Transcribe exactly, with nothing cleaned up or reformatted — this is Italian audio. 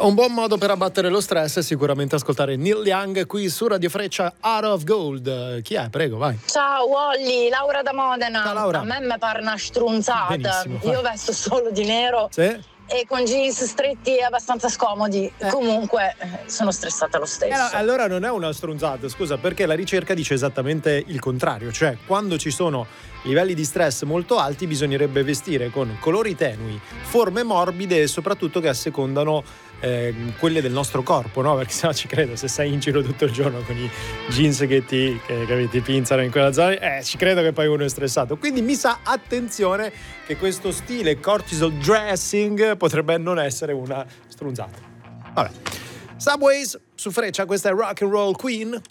un buon modo per abbattere lo stress è sicuramente ascoltare Neil Young qui su Radio Freccia. Out of Gold. Chi è? Prego, vai. Ciao Wally, Laura da Modena. Ciao, Laura. A me mi pare una strunzata. Benissimo, vai. Io vesto solo di nero. Sì. E con jeans stretti e abbastanza scomodi. Eh. Comunque sono stressata lo stesso. Eh no, allora non è una stronzata, scusa, perché la ricerca dice esattamente il contrario, cioè quando ci sono livelli di stress molto alti bisognerebbe vestire con colori tenui, forme morbide e soprattutto che assecondano eh, quelle del nostro corpo, no? Perché sennò ci credo, se sei in giro tutto il giorno con i jeans che ti, che, che ti pinzano in quella zona, eh, ci credo che poi uno è stressato. Quindi mi sa, attenzione, che questo stile cortisol dressing potrebbe non essere una strunzata. Vabbè. Subways su Freccia, questa è Rock and Roll Queen.